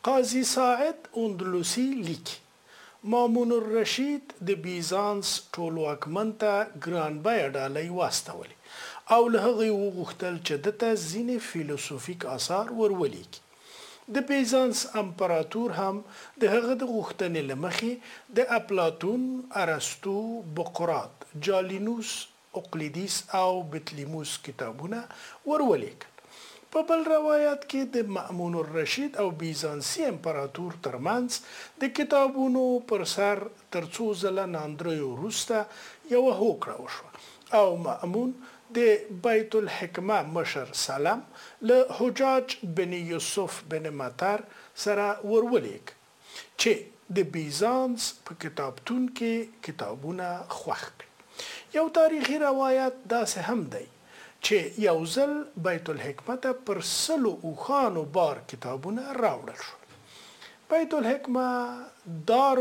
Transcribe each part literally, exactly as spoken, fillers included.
قاضي ساعد اندلسي لیکي مامون الرشید د بیزانس ټولواکمن ته ګران بیه ډالۍ واستولې او له هغې وغوښتل چې دته ځینې فیلسوفیک آثار ورولېږي. د بیزانس امپراتور هم د هغه د غوښتنې له مخې د افلاطون، ارسطو، بقراط، جالینوس، اقلیدس او بطلیموس کتابونه ورولېږل. په بل روایت کې د مامون الرشید او بیزانسي امپراتور ترمنځ د کتابونو پر سر تر څو ځله ناندریو وروسته یوه هوکړه وشوه او مامون د بیت الحکمه مشر سلام له حجاج بن یوسف بن مطر سره ورولېږ چې د بیزانس په کتابتون کې کتابونه خوښ کړي. یو تاریخي روایت داسې هم دی چې یو ځل بیت الحکمه ته پر سلو اوښانو بار کتابونه راوړل شول. بیت الحکمه، دار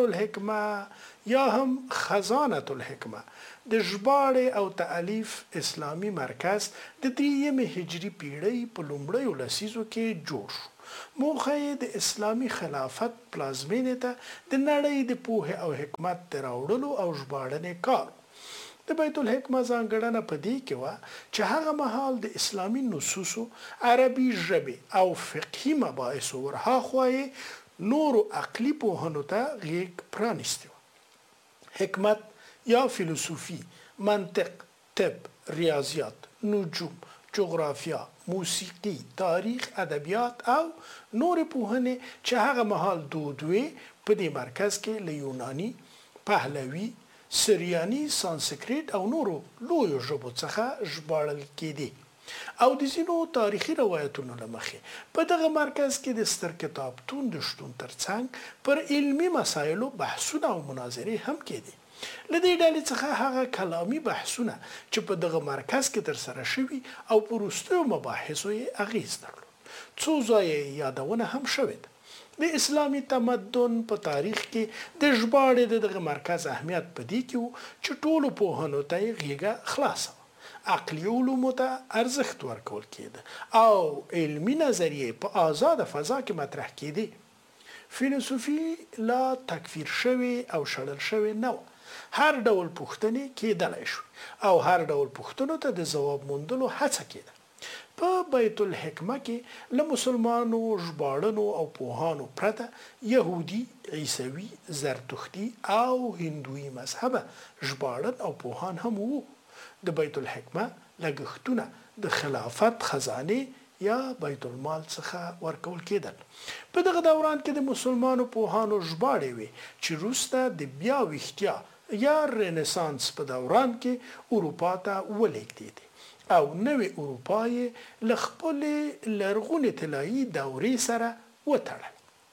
الحکمه یا هم خزانة الحکمه د ژباړې او تألیف اسلامي مرکز د درېیمې هجري پیړۍ په لومړیو لسیزو کې جوړ شو. موخه یې د اسلامي خلافت پلازمینې ته د نړۍ د پوهې او حکمت د راوړلو او ژباړنې کار. د بیت الحکمه ځانګړنه په دې کې وه چې هغه مهال د اسلامي نصوصو، عربي ژبې او فقهي مباحثو ورهاخوا یې نورو عقلي پوهنو ته غېږ پرانیستې وه. حکمت یا فیلسوفي، منطق، طب، ریاضیات، نجوم، جغرافیا، موسیقي، تاریخ، ادبیات او نورې پوهنې چې هغه مهال دود وې په دې مرکز کې له یوناني، پهلوي، سریاني، سانسکریت او نورو لویو ژبو څخه ژباړل کېدې. او د ځینو تاریخي روایتونو له مخې په دغه مرکز کې د ستر کتابتون د شتون ترڅنګ پر علمي مسایلو بحثونه او مناظرې هم کېدې. له دې ډلې څخه هغه کلامي بحثونه چې په دغه مرکز کې ترسره شوي او په وروستیو مباحثو یې اغیز درلود. څو ځایه یادونه هم شوې ده. د اسلامي تمدن په تاریخ کې د ژباړې د دغه مرکز اهمیت په دې کې و چې ټولو پوهنو ته یې غېږه خلاصه وه. عقلي علومو ته ارزښت ورکول کېده او علمي نظریې په آزاده فضا کې مطرح کېدې. فیلسوفي لا تکفیر شوې او شړل شوې نه وه. هر ډول پوښتنې کېدلی شوې او هر ډول پوښتنو ته د ځواب موندلو هڅه کېده. په بیت الحکمه کې له مسلمانو ژباړنو او پوهانو پرته یهودي، عیسوي، زرتښتي او هندوي مذهبه ژباړن او پوهان هم وو. د بیت الحکمه لګښتونه د خلافت خزانې یا بیت المال څخه ورکول کېدل. په دغه دوران کې د مسلمانو پوهانو ژباړې وې چې وروسته د بیا ویښتیا یا رنسانس په دوران کې اروپا ته ولېږدېدې او نوې اروپا یې له خپلې لرغونې طلایي دورې سره وتړل.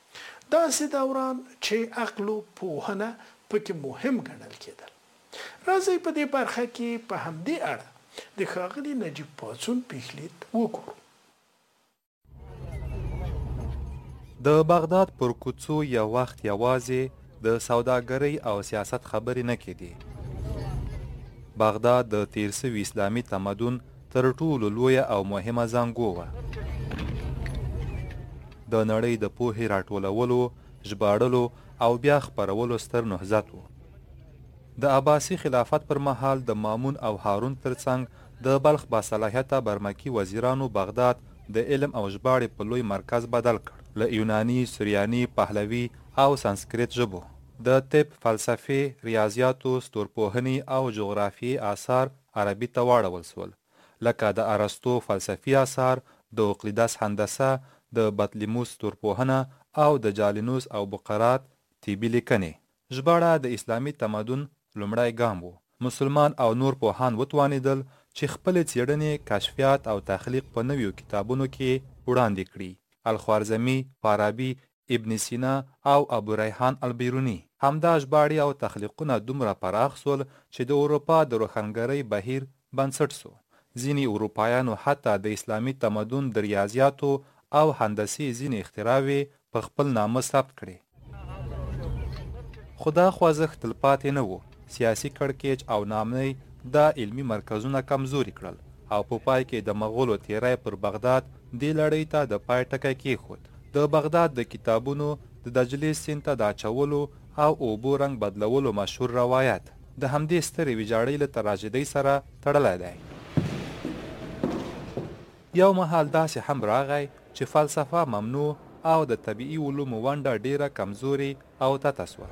داسې دوران چې عقل و پوهنه پکې مهم ګڼل کېدل. راځئ په دې برخه کې په همدې اړه د ښاغلي نجیب پاڅون پیښلید وګورو. د بغداد پر کوڅو یو وخت یوازې د سوداګرۍ او سیاست خبرې نه کېدې. بغداد د تیر سوي اسلامي تمدن تر ټولو لویه او مهمه زانګو وه. د نړۍ د پوهې راټولولو، ژباړلو او بیا خپرولو ستر نهضت و. د عباسي خلافت پر مهال د مامون او هارون ترڅنګ د بلخ باصلاحیته برمکي وزیرانو بغداد د علم او ژباړې په لوی مرکز بدل کړ. له یوناني، سریاني، پهلوي او سانسکریت ژبو د طب، فلسفې، ریاضیاتو، ستورپوهنې او جغرافیې آثار عربي ته واړول سول، لکه د ارسطو فلسفي آثار، د اقلیدس هندسه، د بطلیموس ستورپوهنه او د جالینوس او بقراط طبي لیکنې. ژباړه د اسلامي تمدن لومړی ګام و. مسلمان او نور پوهان وتوانېدل چې خپلې څېړنې، کشفیات او تخلیق په نویو کتابونو کې وړاندې کړي. الخوارزمي، فارابي، ابن سینا او ابو ریحان البیروني. همدا ژباړې او تخلیقونه دومره پراخ سول چې د اروپا د روښانګرۍ بهیر بنسټ سو. ځینې اروپایانو حتی د اسلامي تمدن د ریاضیاتو او هندسې ځینې اختراوې په خپل نامه ثبت کړي. خو دا خوځښت تلپاتې نه و. سیاسي کړکېچ او ناامنۍ دا علمي مرکزونه کمزوري کړل او په پای کې د مغولو تیری پر بغداد دې لړۍ ته د پای ټکی کېښود. د بغداد د کتابونو د دجلې سیند ته د اچولو او اوبو رنګ بدلولو مشهور روایت د همدې سترې ویجاړۍ له تراژیدۍ سره تړلی دی. یو مهال داسې هم راغی چې فلسفه ممنوع او د طبیعي علومو ونډه ډیره کمزوري او تته سوه.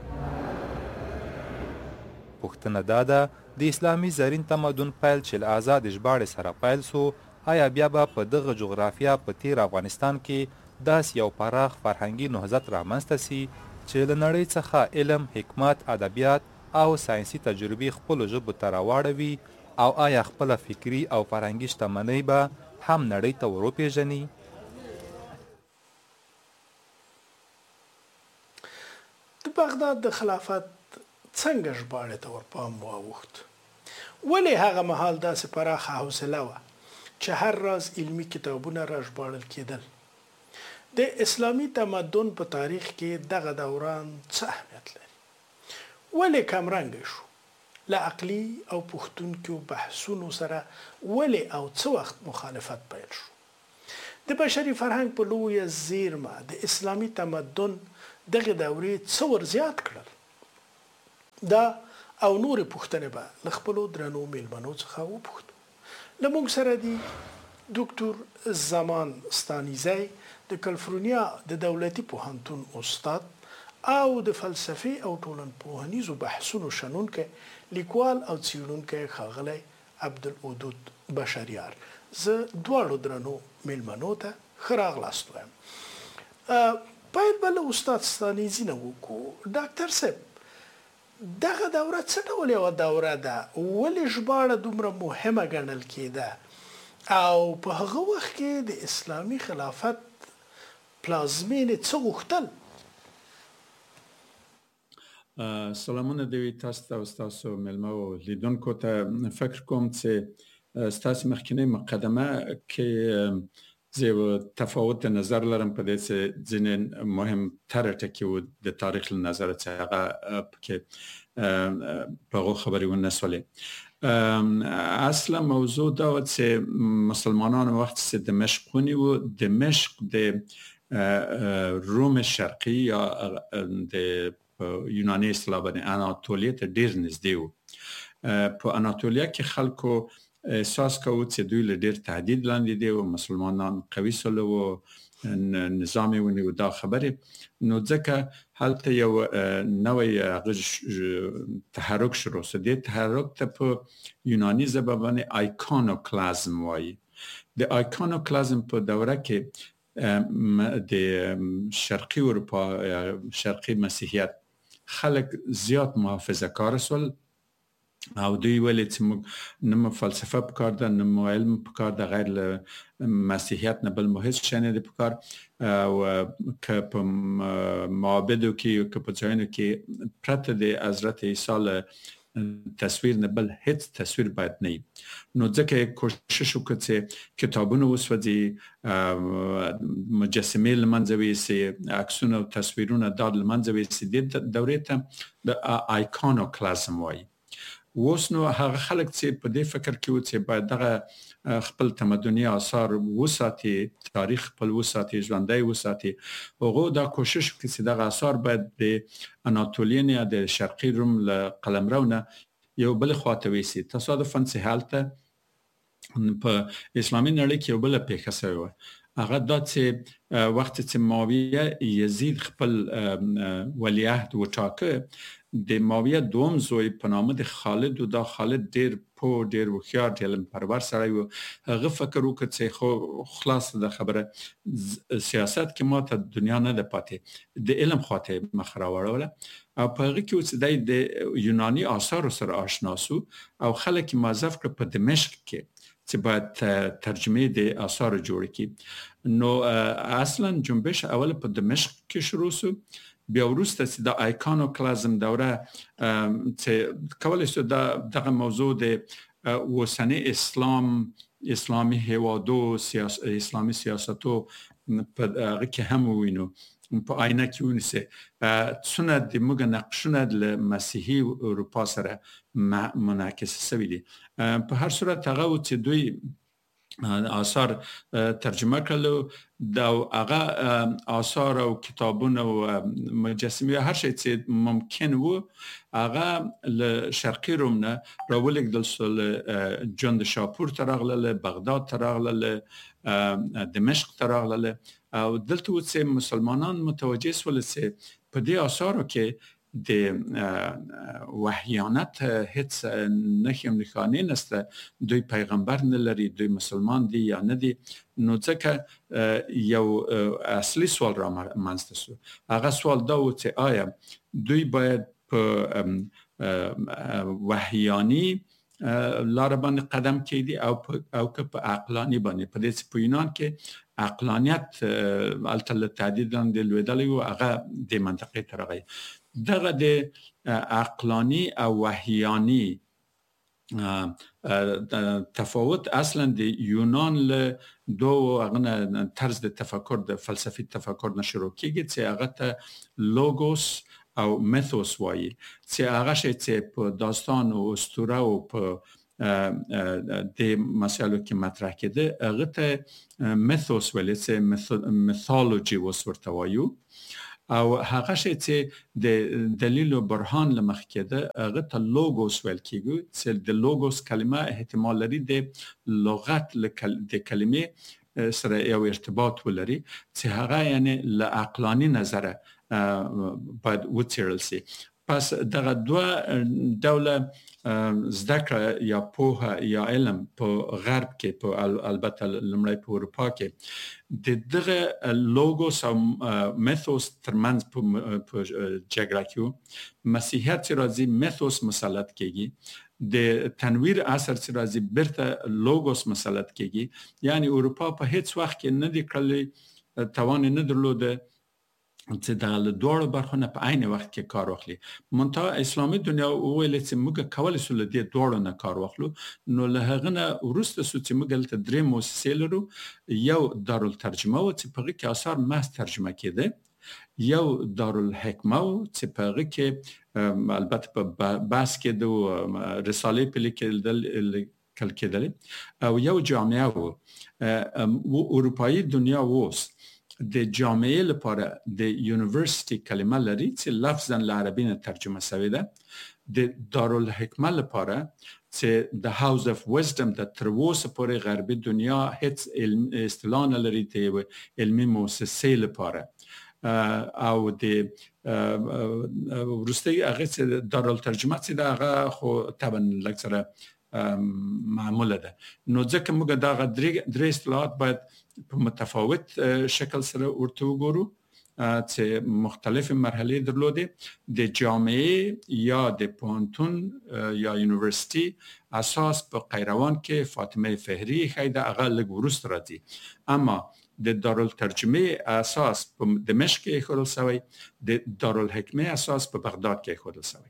پوښتنه دا ده د اسلامي زرین تمدن پیل چې له آزاد ژباړې سره پیل سو، آیا بیا به په دغه جغرافیا په تیر افغانستان کې داسې یو پراخ فرهنګي نهضت رامنځته سي چې له نړۍ څخه علم، حکمت، ادبیات او ساینسي تجربې خپلو ژبو ته راواړوي، او آیا خپله فکري او فرهنګي شتمنۍ به هم نړۍ ته وروپېژني؟ د بغداد د خلافت څنګه ژباړې ته ورپام واوښت؟ ولې هغه مهال داسې پراخه حوصله وه چې هر راز علمي کتابونه را ژباړل کېدل؟ د اسلامي تمدن په تاریخ کې دغه دوران څه اهمیت لري؟ ولې کمرنګه شو؟ له عقلي او پوښتونکو بحثونو سره ولې او څه وخت مخالفت پیل شو؟ د بشري فرهنګ په لویه زیرمه د اسلامي تمدن دغه دورې څه ور زیات کړل؟ دا او نورې پوښتنې به له خپلو درنو میلمنو څخه وپوښتو. له موږ سره دي ډاکټر زمان ستانیزی د کالیفورنیا د دولتي پوهنتون استاد او د فلسفي او ټولنپوهنیزو بحثونو شنونکی، لیکوال او څیړونکی ښاغلی عبدالودود بشریار. زه دواړو درنو میلمنو ته ښه راغلاست وایم. باید به له استاد ستانیزي نه وکړو. ډاکټر صاحب، دغه دوره څه ډول یوه دوره ده؟ ولې ژباړه دومره مهمه ګڼل کېده؟ او په هغه وخت کې د اسلامي خلافت پلازمینې څه غوښتل؟ سلامونه دی وي تاسو ته او ستاسو میلمه او لیدونکو ته. فکر کوم چې ستاسو مخکینۍ مقدمه کې زه یو تفاوت نظر لرم په دې چې ځینې مهمتره ټکي و د تاریخ له نظره چې هغه پکې په هغو خبرې ونه سولې. اصلا موضوع دا و چې مسلمانان وقت چې دمشق ونیو، دمشق د روم شرقي یا د یوناني اصطلاح باندې اناتولیه ته ډېر نږدې و. په اناتولیا کې خلکو احساس کوو چې دوی له ډېر تهدید لاندې دي او مسلمانان قوي سول او نظام یې ونیو دا خبرې. نو ځکه هلته یو نوی تحرک شروع شو. دې تحرک ته په یوناني ژبه باندې آیکانوکلازم وایي. د آیکانوکلازم په دوره کې د شرقي اروپا، شرقي مسیحیت خلک زیات محافظه کار سول او دوی ویل چې موږ نه مو فلسفه پکار ده، نه مو علم پکار ده، غیر له مسیحیت نه بل مو هیڅ شی نه دی پکار. او که په معابدو کې، که په ځایونو کې پرته د حضرت عیسی له تصویر نه بل هیڅ تصویر باید نه وي. نو ځکه کوشش وکړ چې کتابونه وسوځي، مجسمې له منځه ویوسي، عکسونه او تصویرونه دا له منځه ویوسي. دې دورې ته د آیکانوکلازم وایي. اوس نو هغه خلک چې په دې فکر کې و چې باید دغه خپل تمدني آثار وساتي، تاریخ خپل وساتي، ژوندی وساتي، هغو دا کوشش وکړي چې دغه آثار باید د اناتولین یا د شرقي روم له قلمرو نه یو بل خواته ویسي. تصادفاً چې هلته په اسلامي نړۍ کې یو بله پیښه شوې وه. هغه دا چې وخت چې معاویه یزید خپل ولیعهد وټاکه، د معاویه دوم زوی په نامه د خالد و، دا خالد ډیر پوه، ډیر هوښیار، ډیر علم پرور سړی و. هغه فکر وکړ چې خو خلاص د خبره سیاست کې ما ته دنیا نه ده پاتې، د علم خواته مخ راوړوله. او په هغه کې چې دی د یوناني آثارو سره آشنا سو او خلک موظف کړ په دمشق کې چې باید ترجمه د آثارو جوړ کړي. نو اصلا جنبش اول په دمشق کې شروع سو. بیا وروسته چې د آیکانوکلازم دوره چې کولی شو دغه موضوع د اوسني اسلام، اسلامي هیوادو، اسلامي سیاستو په هغه کې هم ووینو، په آینه کې ونیسي څونه د موږ نقشونه له مسیحي اروپا سره منعکس شوي دي. په هر صورت هغه و چې دوی آثار ترجمه کړل دا هغه آثار او کتابونه او مجسمه هر شی چې ممکن وو هغه له شرقي روم نه راولېږدل شول جون د شاپور ته راغله بغداد ته راغله دمشق ته راغله او دلته چې مسلمانان متوجه شول چې په دې آثارو کې د وحیانت هیڅ نښې نښانې نشته دوی پیغمبر نه لري دوی مسلمان دي یا نه دي نو ځکه یو اصلي سوال را منځته شو هغه سوال دا و چې آیا دوی باید په وحیانی لار باندې قدم کېدي او او که په عقلانی باندې په دې چې په یونان کې عقلانیت هلته له تعدید لاندې لوېدلی و هغه دې منطقې ته راغی دغه د عقلانی او وحیانی تفاوت اصلا د یونان له دو هغه طرز د تفکر د فلسفي تفکر نه شروع کیږي چې هغه ته لوگوس او میثوس وایي چې هغه شی چې په داستان او اسطوره او په د مسایلو کې مطرح کېده هغه ته میثوس ویل چې میثولوژي ورته وایو او هغه شی چې د دلیل او برهان لمخ کېده هغه ته لوگوس ویل کېږي چې د لوگوس کلمه احتمال لري د لغت د کلمې سره یو ارتباط ولري چې هغه یعنی له عقلانی نظره باید وڅېړل شي پس دغه دوه ډوله زده کړه یا پوهه یا علم په غرب کې په البته لومړی په اروپا کې د دغه لوگوس او میثوس ترمنځ په جګړه کې مسیحیت چې راځي میثوس مسلط کېږي د تنویر اثر چې راځي بیرته لوگوس مسلط کېږي یعنی اروپا په هیڅ وخت کې نه دی کړلی توان نه درلوده چې د دوړو برخو نه په عین وخت کې کار واخلي منتها اسلامي دنیا ویل چې موږ کولای شو له دې دوړو نه کار واخلو نو له هغه نه وروسته سو چې موږ ته درې مؤسسې لرو یو دارالترجمه و چې په هغه کې آثار محض ترجمه کېده یو دارالحکمه و چې په هغه کې البته په بحث کې د رسالې په لیکل کېدل او یو جامعه و اروپایي دنیا ووس د جامعه لپاره د یونیورسيټي کلمه لري چې لفظاً له عربي نه ترجمه شوې ده د دارالحکمه لپاره چې د هاوس اف ویزډم د تر اوسه پورې غربي دنیا هیڅ اصطلاح نه لري د علمي مؤسسې لپاره او د وروستي هغه چې دارالترجمه چې دا هغه خو طبعا لږ سره معموله ده نو ځکه موږ دغه درې اصطلاحات باید په متفاوت شکل سره ورته وګورو چې مختلفې مرحلې درلودې د جامعه یا د پوهنتون یا یونیورسيټي اساس په قیروان کې فاطمه فهري خیده هغه لږ وروسته راځي اما د دارالترجمه اساس په دمشق کې ایښودل شوی د دارالحکمه اساس په بغداد کې ایښودل شوی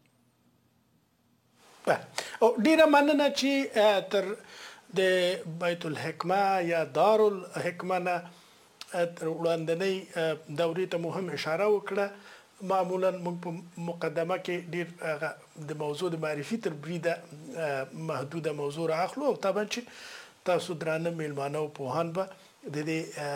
او ډیره مننه چې تر د بیت الحکمه یا دارالحکمه نه تر وړاندنۍ دورې ته مهم اشاره وکړه معمولا موږ په مقدمه کې ډیر د موضوع د معرفي تر بریده محدوده موضوع راخلو او طبعا چې تاسو درانه میلمانه او پوهان به د دې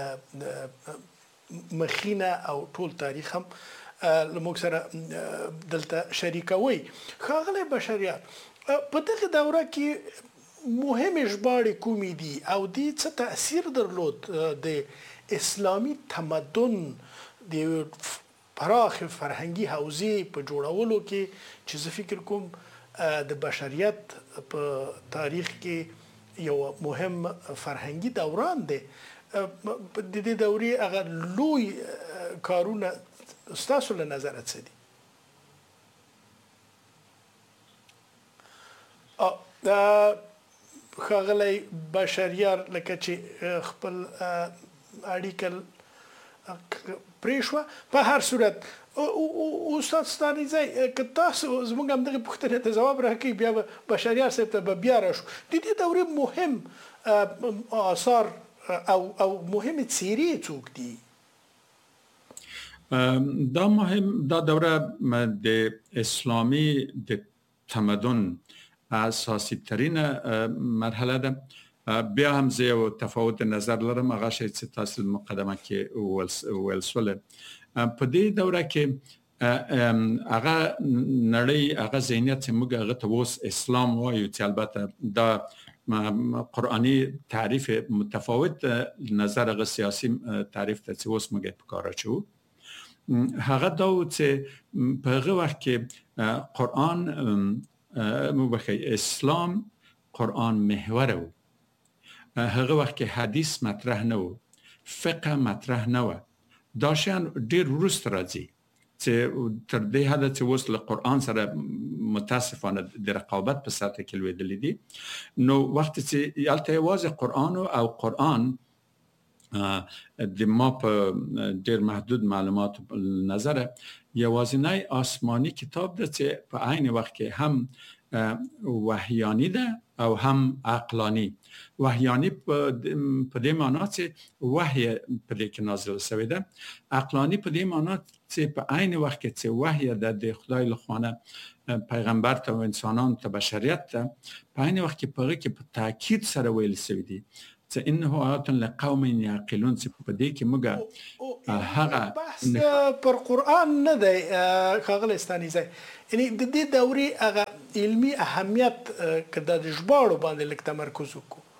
مخینه او ټول تاریخ هم لموږ سره دلته شریکوي ښاغلی بشریار په دغه دوره کې مهم ژباړې کومې دي او دې څه تاثیر درلود د اسلامي تمدن د پراخ فرهنګي حوزې په جوړولو کې چې زه فکر کوم د بشریت په تاریخ کې یو مهم فرهنګي دوران دی د دې دورې هغه لوی کارونه ستاسو له نظره څه دي ښاغلی بشریار لکه چې خپل اړیکه پرېښوه په هر صورت استاد ستانیزی که تاسو زموږ همدغې پوښتنې ته ځواب راکوئ بیا به بشریار صاحب ته به بیا راشو د دې دورې مهم آثار او او مهم څیرې څوک دي دا مهم دا دوره د اسلامی د تمدن اساسی ترین مرحله ده بیا هم زه یو تفاوت نظر لرم هغه شی چې تاسو مقدمه کې ویل سول په دې دوره کې هغه نړۍ هغه ذهنیت چې موږ هغه ته اوس اسلام وایو چې البته دا قرآني تعریف متفاوت نظر هغه سیاسي تعریف ته چې اوس موږ په کار اچو هغه دا چې په هغه وخت کې قرآن مبخي اسلام قرآن محور و هغه وخت کې حدیث مطرح نه و فقه مطرح نه و دا شان ډیر وروسته راځي چې تر دې حد چې اوس له قرآن سره متاسفانه د رقابت په سطح کې لویدلې دي نو وخت چې یالته یوازې قرآن او قرآن د ما په ډیر محدود معلومات نظر یوازینی آسمانی کتاب ده چې په عین وخت کې هم وحیانی ده او هم عقلانی وحیانی په دې معنی چې وحی په دې کې نازل شوی ده عقلانی په دې معنی چې په عین وخت کې چې وحی ده د خدای لخوانه پیغمبر ته او انسانانو ته بشریت ته په عین وخت کې په هغه کې په تاکید سره ویل شوی دي چې انه آیات لقوم یعقلون چې په دې کې موږ هغه بحث پر قرآن نه دی ښاغلی ستانیزی یعنی د دې دورې هغه علمي اهمیت که د ژباړو باندې لږ تمرکز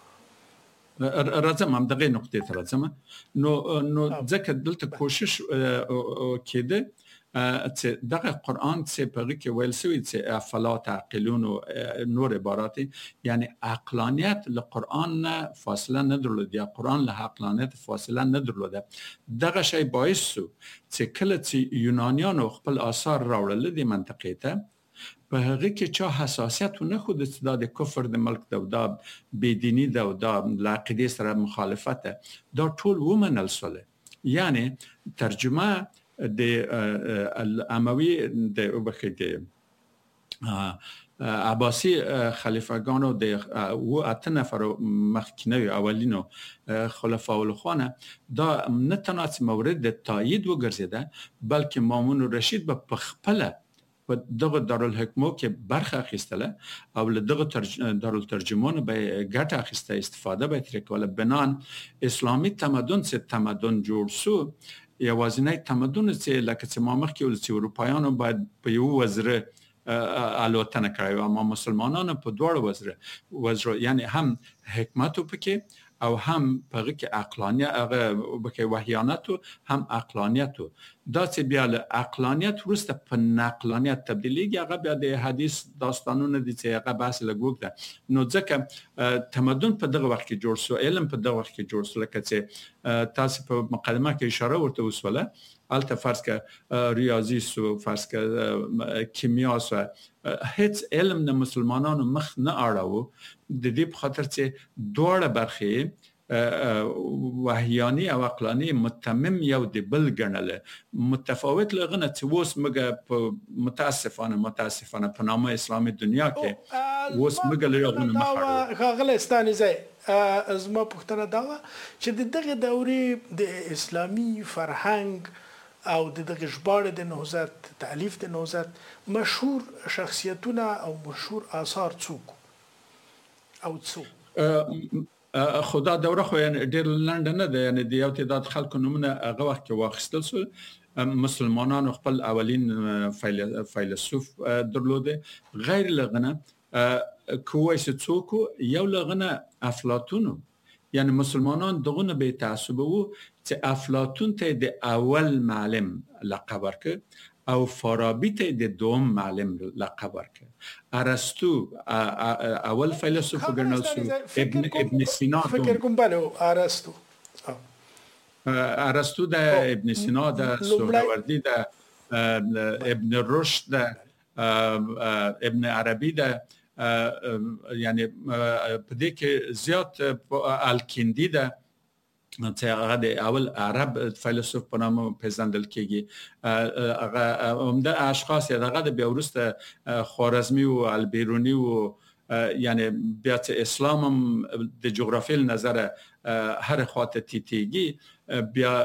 وکړو راځم همدغې نقطې ته راځم نو نو ځکه دلته کوشش کېده چې دغه قرآن چې په هغه کې ویل شوي چې افلا تعقلون او نور عبارات یعنی عقلانیت له قرآن نه فاصله نه درلوده یا قرآن له عقلانیت فاصله نه درلوده دغه شی باعث شو چې کله چې یونانیانو خپل آثار راوړل د منطقې ته په هغه کې چا حساسیت نه خود چې دا د کفر د ملک ده او دا بېدیني ده او دا له عقیدې سره مخالفت ده دا ټول ومنل شول یعنی ترجمه د اموي د وبخي د عباسی خلیفگانو د و اته نفر مخکنی اولینو خلفاء الخوانه دا نه تنها مورد د تایید وګرځیده بلکې مامون رشید په خپل په دغه دارالحکمو کې برخه اخیستله او له دغه دارالترجمان به ګټه اخیسته استفاده به تر کوله بنان اسلامي تمدن چې تمدن جوړ شو یوازینی تمدن چې لکه چې ما مخکې ویل چې اروپایانو باید په یو وزره الوتنه کړې وه اما مسلمانانو په دواړو وزره وزره یعنی هم حکمت پکې او هم په هغه کې عقلانیت هغه پکې وحیانت هم عقلانیت دا چې بیا له عقلانیت وروسته په نقلانیت تبدیلیږي هغه بیا د حدیث داستانونه دي چې هغه بحث لږ وکړه نو ځکه تمدن په دغه وخت کې جوړ شو علم په دغه وخت کې جوړ شو لکه چې تاسو په مقدمه کې اشاره ورته وسوله البته فرض که ریاضی سو فرض که کیمیا سو هیڅ علم د مسلمانانو مخ نه اړاو د دې په خاطر چې دواړه برخې وحیانی او عقلانی متمم یو د بل ګڼل متفاوت لغنه چې اوس موږ په متاسفانه متاسفانه په نامه اسلامي دنیا کې اوس موږ له یو غنه مخاړو ښاغلی ستانیزی زما پوښتنه دا وه چې د دغې دورې د اسلامي فرهنګ او د دغه ژباړې د نهضت تالیف د نهضت مشهور شخصیتونه او مشهور آثار څوک او څو خدا دوره خو یعنی ډېر لنډه نه ده یعنی د یو تعداد خلکو نومونه هغه وخت کې واخیستل شول مسلمانانو خپل اولین فیلسوف درلوده غیر لغنه کویس څوک یو لغنه افلاطون یعنی مسلمانان دغونه به تعصب وو چې افلاطون ته د اول معلم لقب ورکړ او فارابی ته د دوم معلم لقب ورکړ ارسطو اول فیلسوف ګڼل شو ابن ابن سینا فکر کوم بلو ارسطو ارسطو د ابن سینا د سهروردی د ابن رشد د ابن عربی د یعنی په دې کې زیات الکندی د چې هغه د اول عرب فیلسوف په نامه پیژندل کېږي هغه عمده اشخاص یې دغه د بیا وروسته خوارزمي او البیرونی او یعنی بیا چې اسلام هم د جغرافیې له نظره هر خواته تیتیږي بیا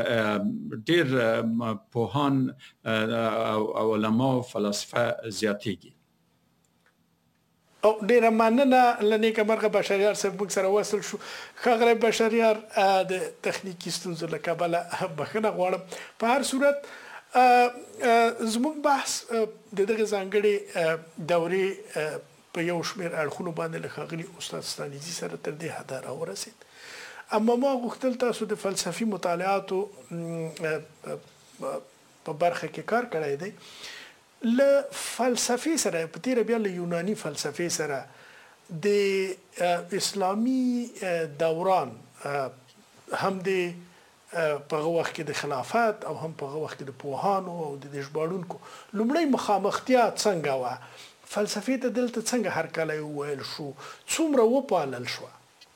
ډېر پوهان او علما او فلسفه زیاتېږي او ډیره مننه لنیکه مرغه بشریار صاحب موږ سره وصل شو. ښاغلی بشریار د تخنیکي ستونزو له کبله بخښنه غواړم. په هر صورت زموږ بحث د دغه ځانګړې دورې په یو شمېر اړخونو باندې له ښاغلي استاد ستانیزي سره تر دې حده راورسېد. اما ما غوښتل تاسو د فلسفي مطالعاتو په برخه کې کار کړی دی. له فلسفې سره په تیره بیا له یوناني فلسفې سره د اسلامي دوران هم د په هغه وخت کې د خلافت او هم په هغه وخت کې د پوهانو او د ژباړونکو لومړی مخامختیا څنګه وه؟ فلسفې ته دلته څنګه هرکلی وویل شو؟ څومره وپالل شوه؟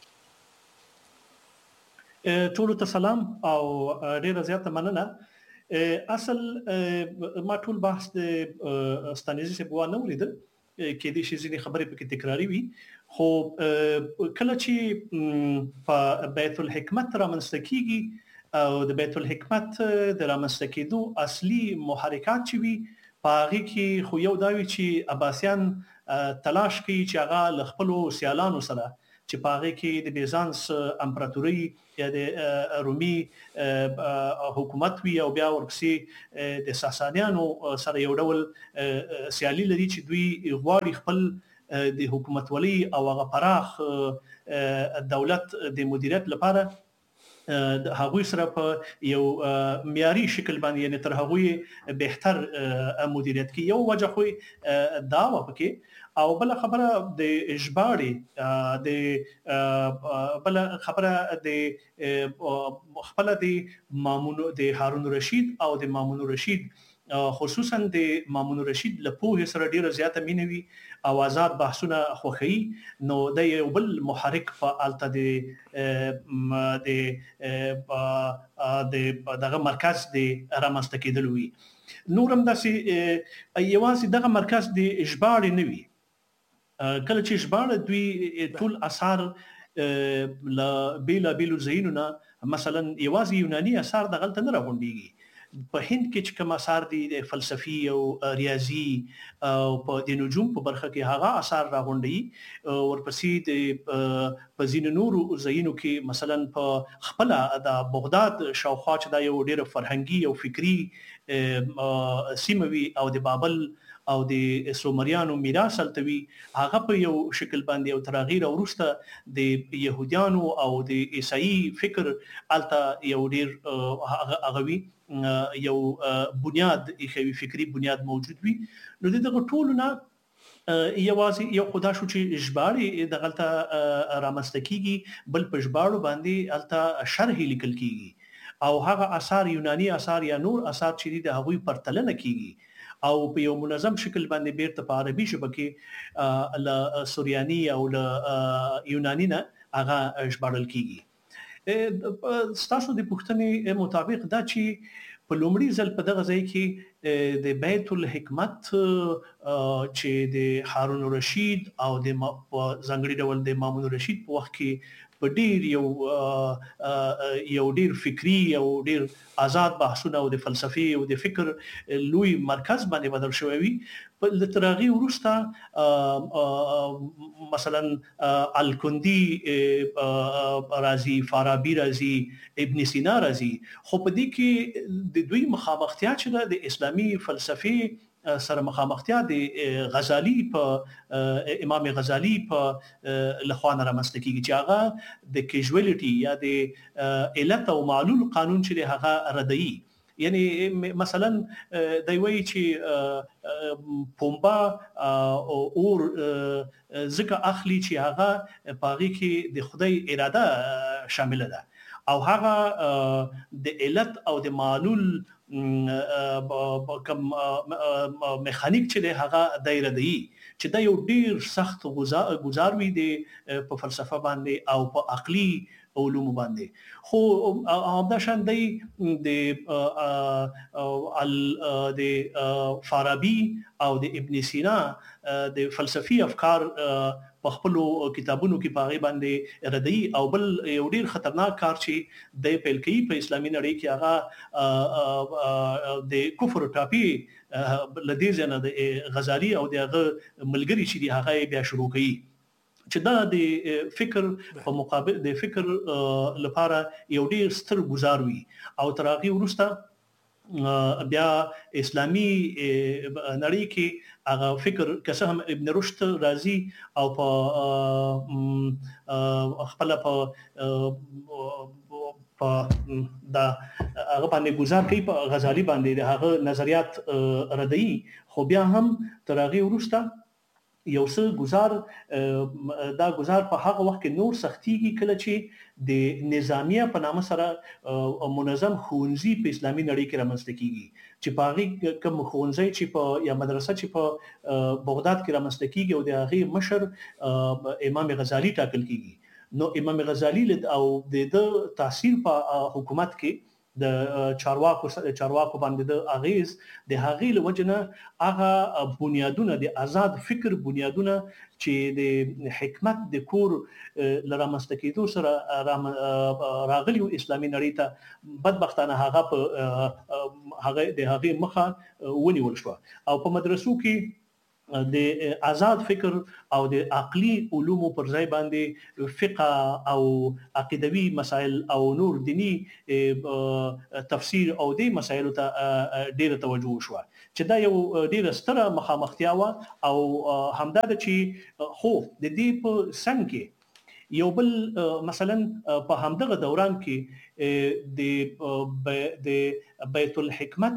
ټولو ته سلام او ډیره زیاته مننه. اصل ما ټول بحث د ستانیزي صاحب وانه ولیدل، کېدای شي ځینې خبرې پکې تکراري وي، خو کله چې په بیت الحکمت رامنځته کیږي او د بیت الحکمت د رامنځته کېدو اصلي محرکات چې وي په هغې کې خو یو دا وي چې عباسیان تلاش کوي چې هغه له خپلو سیالانو سره چې په هغې کې د بیزانس امپراتورۍ یا د رومي حکومت وي او بیا ورپسې د ساسانیانو سره یو ډول سیالي لري چې دوی غواړي خپل د حکومتولۍ او هغه پراخ دولت د مدیریت لپاره د هغوی سره په یو معیاري شکل باندې، یعنې تر هغوی بهتر مدیریت کې. یو وجه خو دا وه پکې. او بل خبره د ژباړې، د بل خبره د خپل د مامون د هارون الرشید او د مامون الرشید، خصوصا د مامون الرشید له پوهې سره ډیره زیاته مینه وي او آزاد بحثونه خوښوي، نو د یو بل محرک په الته د د دغه مرکز د رامنځته کېدل وي. نور هم داسې یوازې دغه مرکز د ژباړې نه وي. کله چې ژباړه دوی ټول اثار له بېلابېلو ځایونو نه، مثلا یوازې یوناني اثار دغلته نه راغونډېږي. په هند کې چې کوم اثار دي د فلسفي او ریاضي او په د نجوم په برخه کې هغه اثار راغونډي، ورپسې د په ځینو نورو ځایونو کې مثلا په خپل د بغداد شاوخوا چې دا یو ډېر فرهنګي او فکری سیمه وي او د بابل او د سومریانو میراث هلته وي، هغه په یو شکل باندې او تر هغې راوروسته د یهودیانو او د عیسایي فکر هلته یو ډېر هغه وي، یو بنیاد ایښوي، فکري بنیاد موجود وي. نو د دغه ټولو نه یوازې یو خو دا شو چې ژباړې دغلته رامنځته کیږي، بل په ژباړو باندې هلته شرحې لیکل کیږي او هغه اثار یوناني اثار یا نور اثار چې دي د هغوی پرتلنه کیږي او په یو منظم شکل باندې بیرته په عربي ژبه کې له سوریاني او له یوناني نه هغه ژباړل کیږي. ستاسو د پوښتنې مطابق دا چې په لومړي ځل په دغه ځای کې د بیت الحکمت چې د هارون الرشید او د ځانګړي ډول د مامون الرشید په وخت کې په ډیر یو یو ډیر فکری او ډیر آزاد بحثونه او د فلسفي او د فکر لوی مرکز باندې بدل شوی وي. په ترغی ورسته مثلا الکندی رازی، فارابی رازی، ابن سینا رازی، خو په دې کې د دوی مخامختیا چې د اسلامي فلسفي سره مخامختیا د غزالی په امام غزالی په لخوا رامنځته کیږي چې هغه د کیژوالټي یا د علت او معلول قانون چې هغه ردی. یعنی مثلا دی وایي چې پومبا اور ځکه اخلي چې هغه په هغې کې د خدای اراده شامله ده او هغه د علت او د معلول کوم میخانیک چې دی هغه دی ردی، چې دا یو ډیر سخت گزار وي د په فلسفه باندې او په عقلي علوم باندې خو همدا شان دی د د فارابي او د ابن سینا د فلسفي افکار په خپل کتابونو کې پاغي باندې ردی او بل یو ډیر خطرناک کار چې د پیل کوي په اسلامي نړۍ کې هغه د کفر ټاپی لدې ځنه د غزالی او دغه ملګری چې دی هغه بیا شروع کوي چې دا د فکر په مقابل د فکر لپاره یو ډیر ستر گزار وي او ترغی ورسته بیا اسلامی نړۍ کې هغه فکر کسه هم ابن رشد رازی او په خپل په په دا هغه باندې گزار کوي په غزالی باندې هغه نظریات ردی خو بیا هم ترغی ورسته یو څه گزار دا گزار په هغه وخت کې نور سختيږي کله چې د نظامیه په نامه سره منظم ښوونځي په اسلامي نړۍ کې رامنځته کیږي چې پاغي کوم ښوونځي چې په یا مدرسه چې په بغداد کې رامنځته کیږي او د هغه مشر امام غزالی ټاکل کیږي نو امام غزالی او د تاثیر په حکومت کې د چارواکو چارواکو باندې د اغیز د هغې لوجنه هغه بنیادونه د آزاد فکر بنیادونه چې د حکمت د کور لرامسته کېدو سره راغلی اسلامي نړۍ ته بدبختانه هغه په هغه د هغې مخه ونیول شو او په مدرسو کې د آزاد فکر او د عقلي علومو پر ځای باندې فقه او عقیدوي مسائل او نور دینی تفسیر او د مسایلو ته ډیره توجه شو چې دا یو ډیره ستره مخامختیا و او همدا چې خو د دې په څنګ کې یو بل مثلا په همدغه دوران کې د د بیت الحکمت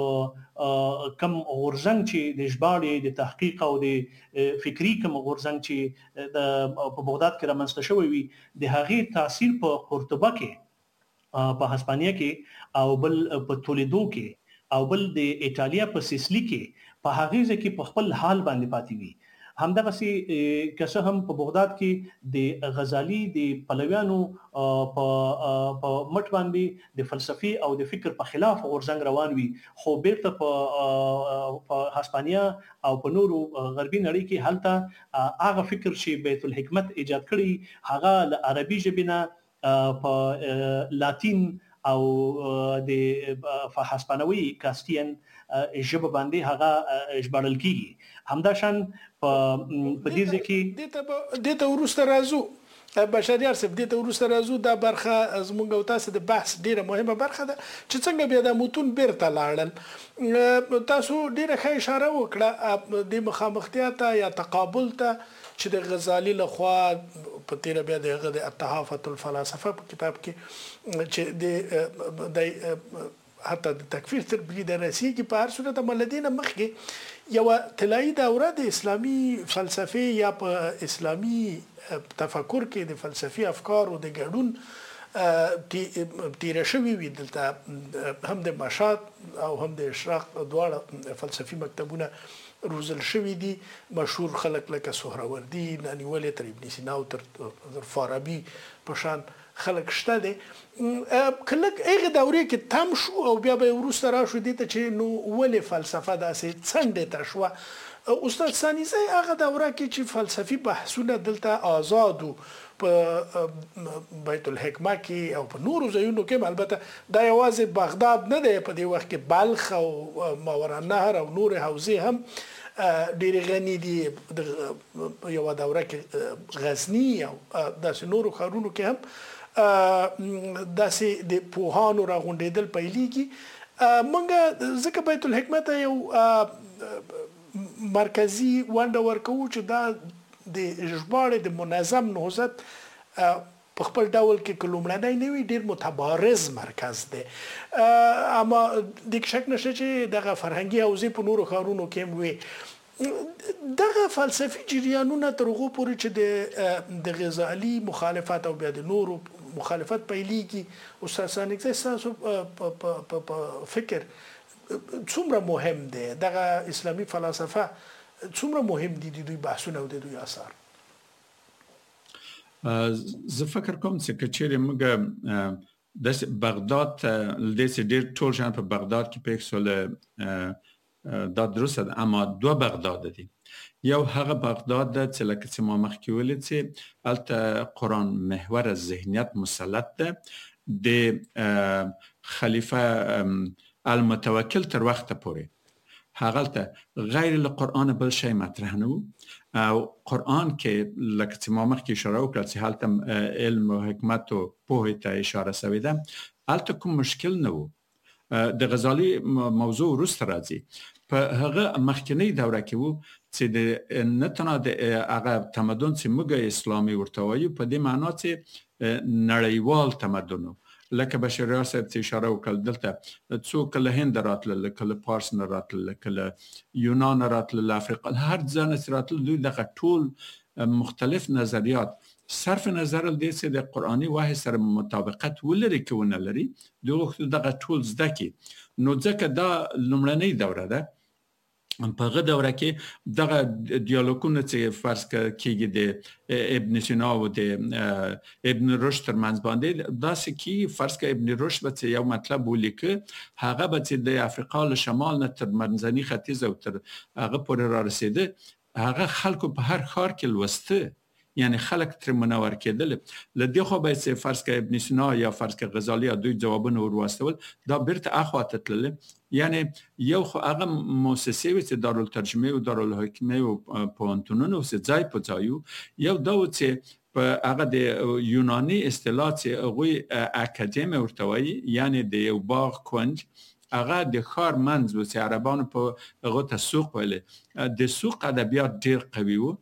کم غورځنګ چې د ژباړې د تحقیق او د فکری کم غورځنګ چې د په بغداد کې رامنځته شوی وي د هغې تاثیر په قرطبه کې په هسپانیا کې او بل په تولیدو کې او بل د ایټالیا په سیسلی کې په هغې ځکه په خپل حال باندې پاتې وي همدغه سي کسه هم په بغداد کې د غزالی د پلویانو په مټ باندې د فلسفي او د فکر په خلاف غورځنګ روان وي خو بیرته په هسپانیا او په نورو غربي نړۍ کې هلته هغه فکر چې بیت الحکمت ایجاد کړي هغه له عربي ژبې نه په لاتین او د هسپانوي کاستین ژبه باندې هغه ژباړل کیږي همدا شان په دې ځکه د ته ورسته راځو بشری ارسب د ته ورسته راځو دا برخه زموږ او تاسو د بحث ډیره مهمه برخه ده چې څنګه بیا د متون بیرته لاړل تاسو ډیره ښه اشاره وکړه د مخامختیا ته یا تقابل ته چې د غزالی له خوا په تیر بیا دغه د التحافه الفلاسفه په کتاب کې چې د حتی د تکفیر تر بریده رسیږي په هر صورت ملدینه مخکې یو طلایی دوره د اسلامي فلسفه یا په اسلامي تفکر کې د فلسفي افکار او د ګډون تیر شوی وي دلته هم د مشات او هم د اشراق دواړه فلسفي مکتبونه روزل شوی دي مشهور خلک لکه سهروردی نانیولې تر ابن سینا او تر فارابي په شان خلک شته دي کله هغه دورې کې تم شو او بیا به ورسته راشو دي ته چې نو ولې فلسفه داسې څنګه ته شو استاد ثانیزی هغه دوره کې چې فلسفي بحثونه دلته آزاد په بیت الحکمه کې او په نورو ځایونو کې البته دا یوازې بغداد نه دی په دې وخت کې بلخ او ماوراءالنهر او نور حوزې هم ډېر غني دي د یو دوره کې غزنی او داسې نورو ښارونو کې هم داسې د پوهانو راغونډېدل پیلېږي موږ ځکه بیت الحکمت یو مرکزی ونډه ورکوو چې دا د ژباړې د منظم نهضت په خپل ډول کې لومړنی نه وي ډېر متبارز مرکز دی اما د شک نشته چې دغه فرهنګي حوزې په نورو ښارونو کې هم وي دغه فلسفي جریانونه تر هغو پورې چې د غزالي مخالفت او بیا د نورو مخالفت پیلېږي استاد ثانیزی ستاسو په فکر څومره مهم دی دغه اسلامي فلسفه څومره مهم دي د دوی بحثونه او د دوی آثار زه فکر کوم چې که چیرې موږ د بغداد د دې ډېر ټول شان په بغداد کې پېښ شول دا درسته ده اما دوه بغداد دي یو هغه بغداد ده چې لکه چې ما مخکې ویلي چې هلته قرآن محور ذهنیت مسلط ده د خلیفه المتوکل تر وخته پورې هغلته غیر له قرآن بل شی مطرح نه و او قرآن کې لکه چې ما مخکې اشاره وکړه چې هلته علم او حکمت او پوهې ته اشاره شوې ده هلته کوم مشکل نه و د غزالي موضوع وروسته راځي په هغه مخکنی دوره کې و چې د نه تنها د هغه تمدن چې موږ اسلامي ورته وایو په دې معنا چې نړیوال تمدن لکه بشریار صاحب چې اشاره وکړل دلته څوک له هند راتلل کله پارس نه راتلل کله یونان راتلل افریقا هر ځای نه راتلل دوی دغه ټول مختلف نظریات صرف نظر ل دې چې د قرآني وحی سره مطابقت ولري که ونه لري دوی دغه ټول زده کړي نو ځکه دا لومړنۍ دوره ده په هغه دوره کې دغه ډیالوګونه چې فرض کېږي د ابن سینا او د ابن رشد ترمنځ باندې داسې کې فرض کړه ابن رشد به یو مطلب ولیکه هغه به چې د افریقا له شمال نه تر منځني ختیځ او تر هغه پورې را رسېده هغه خلکو په هر ښار کې لوسته یعنی خلک تر منور کېدل له دې خوا به چې فرض کړه ابن سینا یا فرض کړه غزالی دوی جوابونه ور واستول دا بیرته اخواته تلل یعنی یو خو هغه مؤسسې وي چې دارالترجمه او دارالحکمه او پوهنتونونه چې ځای په ځایو یو دا و چې په هغه د یوناني اصطلاح چې هغوی اکادمي ورته وایي یعنی د یو باغ کونج هغه د ښار منځ و چې عربانو په هغو ته سوق ویلې د سوق ادبیات ډېر قوي و